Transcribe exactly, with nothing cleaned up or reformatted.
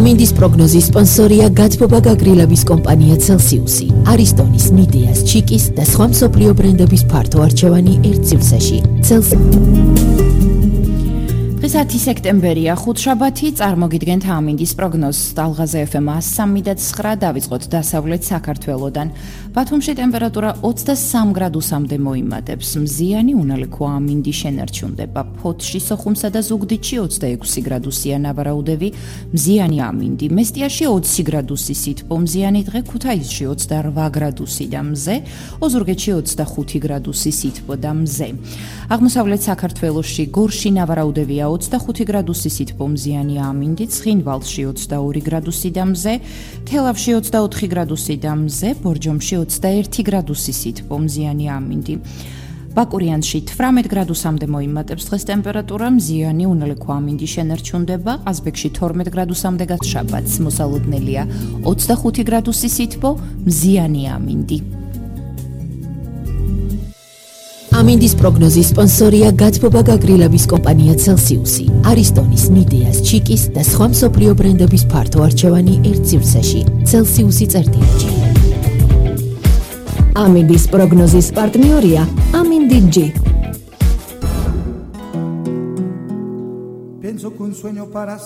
ამინდის პროგნოზის სპონსორია გათბობა გაგრილების კომპანია Celsius, არისტონის, მიდეას, ჩიკის და სხვა მსოფლიო ბრენდების ფართო არჩევანი ერთ სივრცეში. დღეს ათი სექტემბერია, ხუთშაბათი, წარმოგიდგენთ ამინდის პროგნოზს. ტალღაზე ეფ ემ სამი და ცხრა დავიწყოთ დასავლეთ საქართველოდან. ბათუმში ტემპერატურა ოცდასამ გრადუსამდე მოიმატებს. მზიანი უნალიქო ამინდი შენარჩუნდება. ფოთში, სოხუმსა და ზუგდიდში ოცდაექვსი გრადუსია ნავარაუდევი, მზიანი ამინდი. მესტიაში ოცი გრადუსი სითბო, მზიანი დღე. ქუთაისში ოცდარვა გრადუსი და მზე, ოზურგეთში ოცდახუთი გრადუსი სითბო და მზე. აღმოსავლეთ საქართველოში გორში ნავარაუდევია ოცდახუთი გრადუსი სითბო, მზიანი ამინდი, ცხინვალში ოცდაორი გრადუსი და მზე, თელავში ოცდაოთხი გრადუსი და მზე, ბორჯომში ოცდაერთი გრადუსი სითბო, მზიანი ამინდი. ბაკურიანში თვრამეტ გრადუსამდე მოიმატებს დღეს ტემპერატურა, მზიანი უნალიქო ამინდი შენარჩუნდება, ყაზბეგში თორმეტ გრადუსამდე გასშაბათს, მოსალოდნელია ოცდახუთი გრადუსი სითბო, მზიანი ამინდი. ამინდის პროგნოზის სპონსორია გათბობა გაგრილების კომპანია Celsius, არისტონის, მიდეას, ჩიკის და სხვა მსოფლიო ბრენდების ფართო არჩევანი ერთ სივრცეში. Celsius წერტიაჯი. ამინდის პროგნოზის პარტნიორია ამინდიჯი. Pienso que un sueño para